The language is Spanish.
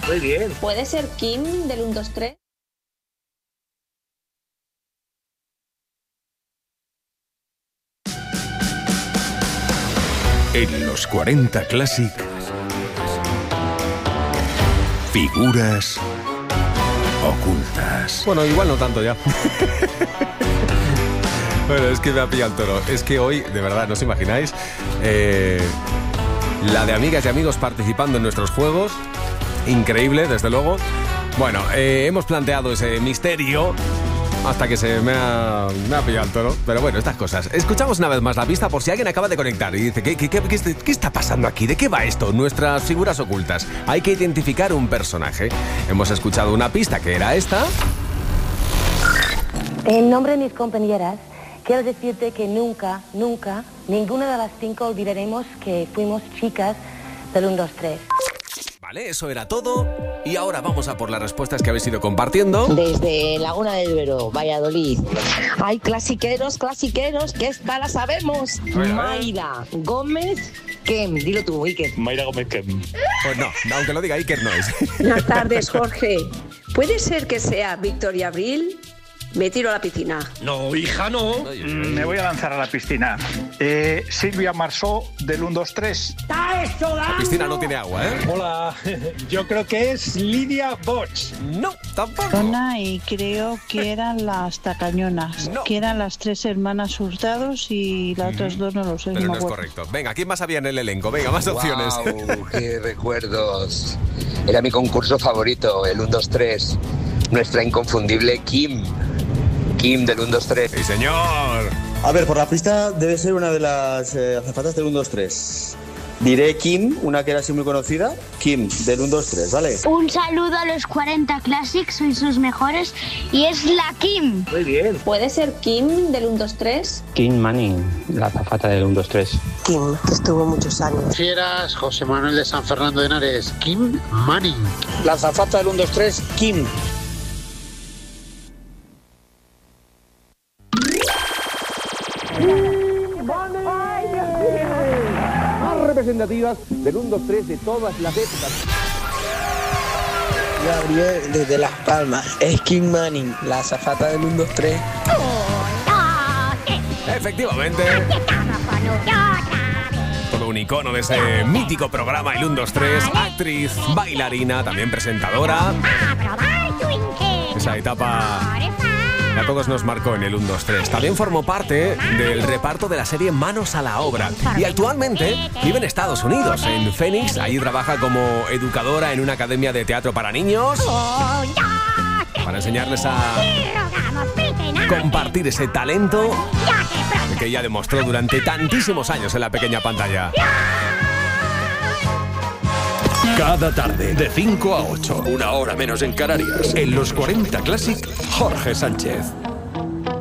Muy bien. ¿Puede ser Kim del 1, 2, 3? En los 40 Classic, figuras ocultas. Bueno, igual no tanto ya. Bueno, es que me ha pillado el toro. Es que hoy, de verdad, no os imagináis, la de amigas y amigos participando en nuestros juegos. Increíble, desde luego. Bueno, hemos planteado ese misterio hasta que se me ha pillado el toro. Pero bueno, estas cosas. Escuchamos una vez más la pista por si alguien acaba de conectar y dice, ¿qué está pasando aquí? ¿De qué va esto? Nuestras figuras ocultas. Hay que identificar un personaje. Hemos escuchado una pista que era esta. En nombre de mis compañeras, quiero decirte que nunca, ninguna de las 5 olvidaremos que fuimos chicas del 1, 2, 3. Vale, eso era todo. Y ahora vamos a por las respuestas que habéis ido compartiendo. Desde Laguna del Duero, Valladolid. Hay clasiqueros, que esta la sabemos. Mayra Gómez Kem. Dilo tú, Iker. Mayra Gómez Kem. Pues no, aunque lo diga Iker no es. Buenas tardes, Jorge. ¿Puede ser que sea Victoria Abril? Me tiro a la piscina. No, hija, no. Me voy a lanzar a la piscina. Silvia Marsó del 1, 2, 3. La piscina no tiene agua, ¿eh? Hola, yo creo que es Lidia Bosch. No, tampoco. Y creo que eran las tacañonas, No. que eran las 3 hermanas Hurtados y las otras 2 no lo sé. Pero no no me es acuerdo. correcto. Venga, ¿quién más había en el elenco? Venga, más opciones. ¡Wow! ¡Qué recuerdos! Era mi concurso favorito, el 1, 2, 3. Nuestra inconfundible Kim. Kim del 1, 2, 3. ¡Sí, señor! A ver, por la pista debe ser una de las azafatas del 1, 2, 3. Diré Kim, una que era así muy conocida. Kim, del 1, 2, 3, ¿vale? Un saludo a los 40 Classics, sois sus mejores. Y es la Kim. Muy bien. ¿Puede ser Kim del 1, 2, 3? Kim Manning, la azafata del 1, 2, 3. Kim, que estuvo muchos años. Fieras, José Manuel de San Fernando de Henares. Kim Manning. La azafata del 1, 2, 3, Kim. Más representativas del 1, 2, 3 de todas las épocas. Gabriel desde Las Palmas, es Kim Manning, la azafata del 1, 2, 3. Efectivamente. Todo un icono de ese mítico programa, el 1, 2, 3. Actriz, bailarina, también presentadora. Esa etapa que a todos nos marcó en el 1, 2, 3. También formó parte del reparto de la serie Manos a la Obra. Y actualmente vive en Estados Unidos, en Phoenix. Allí trabaja como educadora en una academia de teatro para niños. Para enseñarles a compartir ese talento que ella demostró durante tantísimos años en la pequeña pantalla. Cada tarde, de 5 a 8, una hora menos en Canarias, en los 40 Classic, Jorge Sánchez.